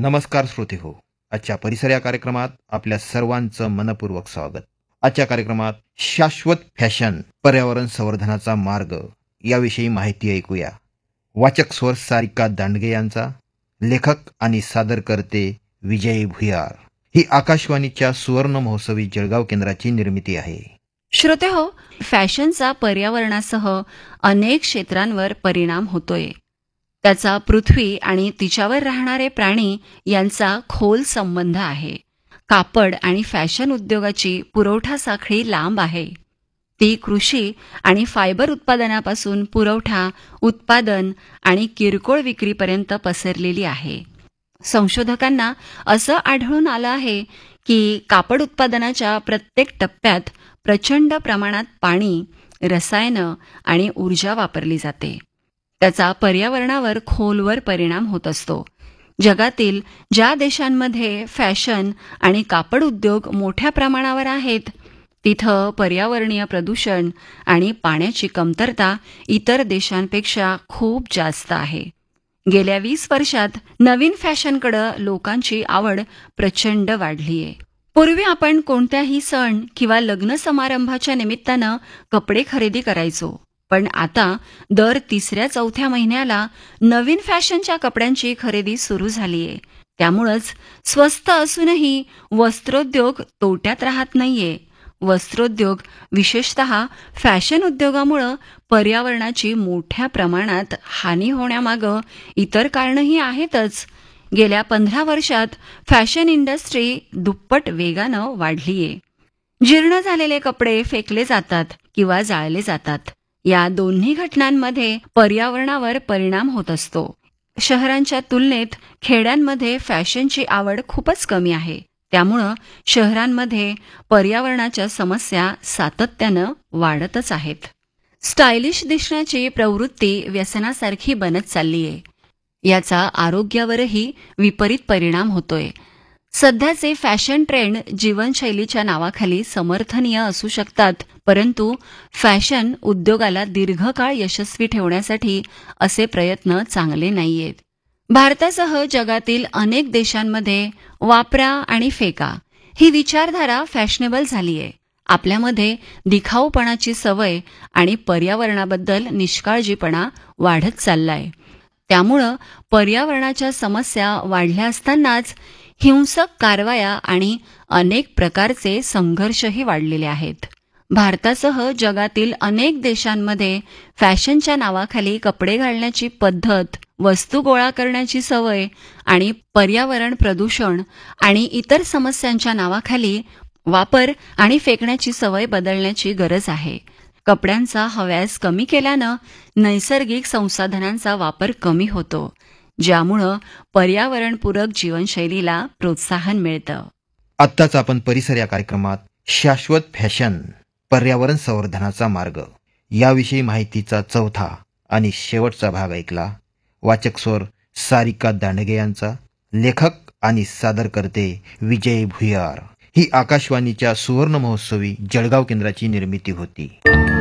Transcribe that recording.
नमस्कार श्रोते हो. आजच्या परिसर या कार्यक्रमात आपल्या सर्वांचं मनपूर्वक स्वागत. आजच्या कार्यक्रमात शाश्वत फॅशन पर्यावरण संवर्धनाचा मार्ग याविषयी माहिती ऐकूया. वाचक स्वर सारिका दांडगे यांचा, लेखक आणि सादरकर्ते विजय भुयार. ही आकाशवाणीच्या सुवर्ण महोत्सवी जळगाव केंद्राची निर्मिती आहे. श्रोते हो, फॅशनचा पर्यावरणासह अनेक क्षेत्रांवर परिणाम होतोय. त्याचा पृथ्वी आणि तिच्यावर राहणारे प्राणी यांचा खोल संबंध आहे. कापड आणि फॅशन उद्योगाची पुरवठा साखळी लांब आहे. ती कृषी आणि फायबर उत्पादनापासून पुरवठा, उत्पादन आणि किरकोळ विक्रीपर्यंत पसरलेली आहे. संशोधकांना असं आढळून आलं आहे की कापड उत्पादनाच्या प्रत्येक टप्प्यात प्रचंड प्रमाणात पाणी, रसायनं आणि ऊर्जा वापरली जाते. त्याचा पर्यावरणावर खोलवर परिणाम होत असतो. जगातील ज्या देशांमध्ये फॅशन आणि कापड उद्योग मोठ्या प्रमाणावर आहेत, तिथं पर्यावरणीय प्रदूषण आणि पाण्याची कमतरता इतर देशांपेक्षा खूप जास्त आहे. गेल्या 20 वर्षात नवीन फॅशनकडे लोकांची आवड प्रचंड वाढली आहे. पूर्वी आपण कोणत्याही सण किंवा लग्न समारंभाच्या निमित्तानं कपडे खरेदी करायचो, पण आता दर 3-4 महिन्याला नवीन फॅशनच्या कपड्यांची खरेदी सुरू झालीये. त्यामुळंच स्वस्त असूनही वस्त्रोद्योग तोट्यात राहत नाहीये. वस्त्रोद्योग, विशेषतः फॅशन उद्योगामुळं पर्यावरणाची मोठ्या प्रमाणात हानी होण्यामागं इतर कारणंही आहेतच. गेल्या 15 वर्षात फॅशन इंडस्ट्री दुप्पट वेगानं वाढलीये. जीर्ण झालेले कपडे फेकले जातात किंवा जाळले जातात. या दोन्ही घटनांमध्ये पर्यावरणावर परिणाम होत असतो. शहरांच्या तुलनेत खेड्यांमध्ये फॅशनची आवड खूपच कमी आहे. त्यामुळं शहरांमध्ये पर्यावरणाच्या समस्या सातत्यानं वाढतच आहेत. स्टायलिश दिसण्याची प्रवृत्ती व्यसनासारखी बनत चाललीये. याचा आरोग्यावरही विपरीत परिणाम होतोय. सध्याचे फॅशन ट्रेंड जीवनशैलीच्या नावाखाली समर्थनीय असू शकतात, परंतु फॅशन उद्योगाला दीर्घकाळ यशस्वी ठेवण्यासाठी असे प्रयत्न चांगले नाहीयेत. भारतासह जगातील अनेक देशांमध्ये वापरा आणि फेका ही विचारधारा फॅशनेबल झालीये. आपल्यामध्ये दिखाऊपणाची सवय आणि पर्यावरणाबद्दल निष्काळजीपणा वाढत चाललाय. त्यामुळं पर्यावरणाच्या समस्या वाढल्या असतानाच हिंसक कारवाया आणि अनेक प्रकारचे संघर्षही वाढलेले आहेत. भारतासह जगातील अनेक देशांमध्ये फॅशनच्या नावाखाली कपडे घालण्याची पद्धत, वस्तू गोळा करण्याची सवय आणि पर्यावरण प्रदूषण आणि इतर समस्यांच्या नावाखाली वापर आणि फेकण्याची सवय बदलण्याची गरज आहे. कपड्यांचा हव्यास कमी केल्यानं नैसर्गिक संसाधनांचा वापर कमी होतो, ज्यामुळं पर्यावरणपूरक जीवनशैलीला प्रोत्साहन मिळतं. आत्ताच आपण परिसर या कार्यक्रमात शाश्वत फॅशन पर्यावरण संवर्धनाचा मार्ग याविषयी माहितीचा चौथा आणि शेवटचा भाग ऐकला. वाचक स्वर सारिका दांडगे यांचा, लेखक आणि सादरकर्ते विजय भुयार. ही आकाशवाणीच्या सुवर्ण महोत्सवी जळगाव केंद्राची निर्मिती होती.